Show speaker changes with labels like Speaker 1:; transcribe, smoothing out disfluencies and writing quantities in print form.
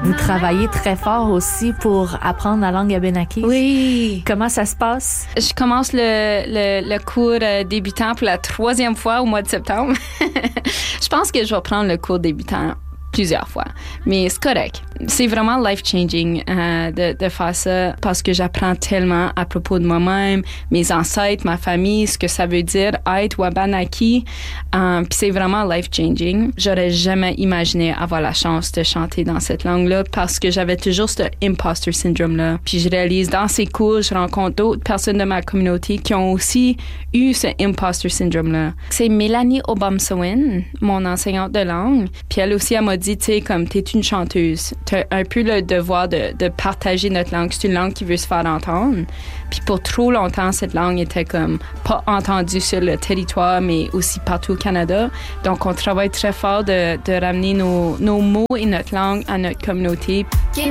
Speaker 1: Vous travaillez très fort aussi pour apprendre la langue abénaquise.
Speaker 2: Oui.
Speaker 1: Comment ça se passe?
Speaker 2: Je commence le cours débutant pour la 3e fois au mois de septembre. Je pense que je vais prendre le cours débutant plusieurs fois, mais c'est correct. C'est vraiment life-changing de faire ça parce que j'apprends tellement à propos de moi-même, mes ancêtres, ma famille, ce que ça veut dire être Wabanaki. Puis c'est vraiment life-changing. J'aurais jamais imaginé avoir la chance de chanter dans cette langue-là parce que j'avais toujours ce imposter syndrome-là. Puis je réalise dans ces cours, je rencontre d'autres personnes de ma communauté qui ont aussi eu ce imposter syndrome-là. C'est Mélanie Obamsawin, mon enseignante de langue. Puis elle aussi, elle m'a dit, tu sais, comme t'es une chanteuse, t'as un peu le devoir de partager notre langue. C'est une langue qui veut se faire entendre. Puis pour trop longtemps, cette langue était comme pas entendue sur le territoire, mais aussi partout au Canada. Donc on travaille très fort de ramener nos mots et notre langue à notre communauté.